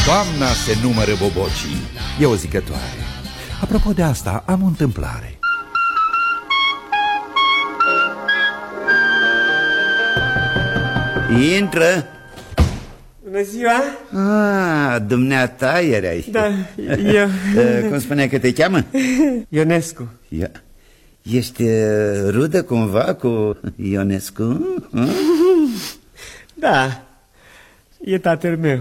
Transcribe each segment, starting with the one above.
Toamna se numără bobocii. E o zicătoare. Apropo de asta, am o întâmplare. Intră. Bună ziua. Dumneata erai. Da, eu. Cum spunea că te cheamă? Ionescu. Ești rudă cumva cu Ionescu? Da, e tatăl meu.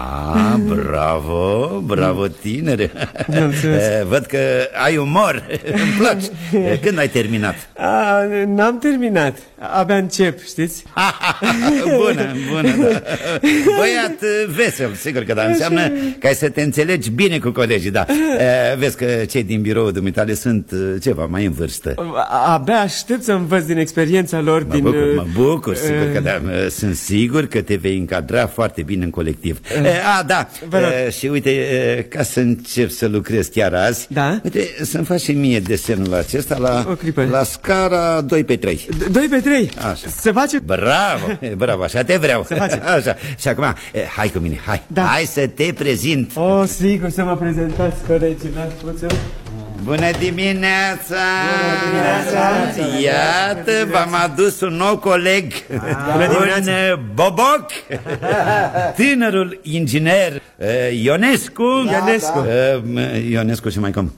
Bravo, bravo tinere. Văd că ai umor. Îmi place. Când ai terminat? N-am terminat, abia încep, știți? Bună, da. Băiat vesel, sigur că da. Înseamnă că ai să te înțelegi bine cu colegii, da. Vezi că cei din biroul dumitale sunt ceva mai în vârstă. Abia aștept să învăț din experiența lor. Mă bucur, sigur că da. Sunt sigur că te vei încadra foarte bine în colectiv. Da, și uite, ca să încep să lucrez chiar azi, da? Uite, să-mi faci și mie desenul acesta la scara 2 pe 3. 2 pe 3? Așa. Se face? Bravo, așa te vreau. Se face. Așa. Și acum, hai cu mine, hai. Da. Hai să te prezint. Sigur să mă prezentați, colegii. Bună dimineața! Iată, v-am adus un nou coleg. Un boboc. Tânărul inginer Ionescu. Ionescu și mai cum?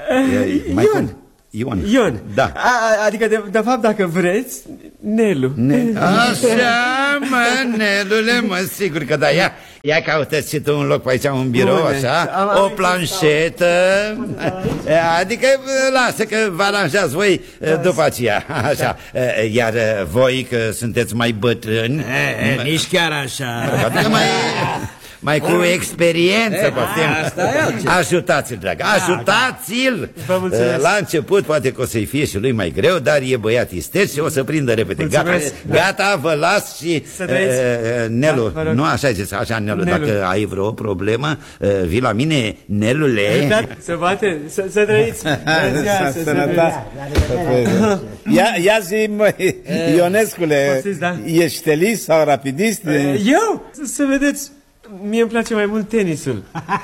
Ion. Da. Adică, de fapt, dacă vreți, Nelu. Așa, Nelule, sigur că da. Ia caută-ți și tu un loc pe aici, un birou, așa, o planșetă. Adică lasă că vă aranjați voi după aceea. Așa. Iar voi, că sunteți mai bătrâni, nici chiar așa. Adică mai cu experiență, poftim. Ajutați-l, dragă, ajutați-l. La început poate că o să-i fie și lui mai greu, dar e băiat isteț și o să prindă repede. Gata, vă las și Nelu, nu așa zis, așa Nelu, dacă ai vreo problemă, vii la mine, Nelule. Se bate, să trăiți. Ia zi, măi, Ionescule, ești telist sau rapidist? Eu? Să vedeți, mie îmi place mai mult tenisul.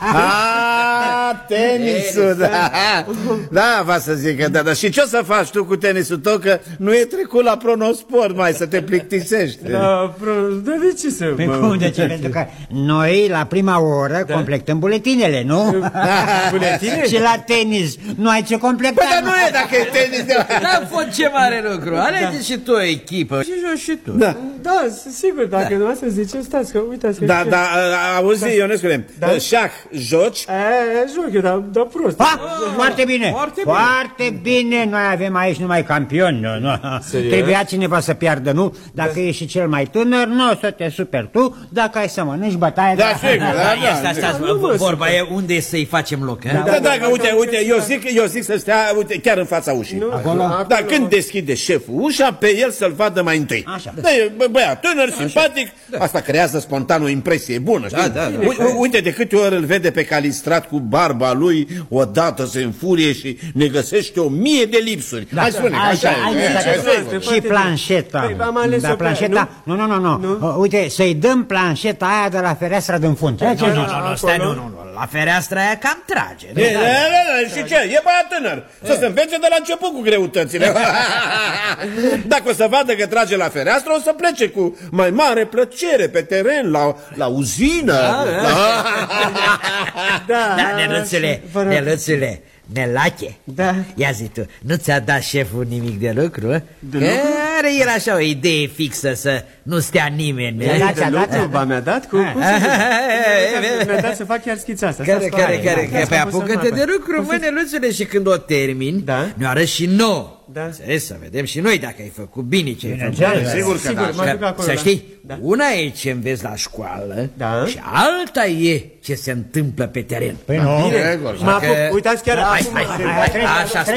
Tenisul, da. Da, va să zic că da, dar și ce o să faci tu cu tenisul tău, că nu e trecut la Pronosport, mai să te plictisești? Da, de ce să... Pe cum de ce? Pentru că noi la prima oră completăm buletinele, nu? Buletine? Și la tenis nu ai ce completa. Păi, dar nu e dacă e tenis de la... Da, fost ce mare lucru, alege și tu o echipă. Și joci și tu. Da, sigur, dacă nu asta zice, stați că uitați că... Da, auzi, Ionescule, șah joci? Joc eu, dar prost. Foarte bine, foarte bine. Noi avem aici numai campioni. Trebuia cineva să piardă, nu? Dacă ești și cel mai tânăr, nu o să te superi tu. Dacă ai să mănânci bătaie. Da, sigur, Stați, vorba e unde să-i facem loc. Da, uite, eu zic să stea, uite, chiar în fața ușii. Dar când deschide șeful ușa, pe el să-l vadă mai întâi. Băiat tânăr, simpatic, asta creează spontan o impresie bună. Uite, de câte ori îl vede pe Calistrat cu barba lui, odată se înfurie și ne găsește 1000 de lipsuri. Hai, spune, așa e. Și planșeta. Da, planșeta. Nu. Uite, să-i dăm planșeta aia de la fereastra din fund. Stai, nu. La fereastra aia cam trage. Și ce? E băiat tânăr. Să se învețe de la început cu greutățile. Dacă o să vadă că trage la fereastră, o să plece cu mai mare plăcere pe teren, la uzină. Neluțule, Nelache, ia zi tu, nu ți-a dat șeful nimic de lucru? Care era așa o idee fixă să nu stea nimeni? Mi-a dat să fac chiar schița asta. Care? Păi apucă-te de lucru, mă, Neluțule, și când o termini, ne arăți și nouă. Să vedem și noi dacă ai făcut bine ce ai făcut. Sigur că da. Să știi, una e ce înveți la școală și alta e ce se întâmplă pe teren. Uitați chiar acum. Așa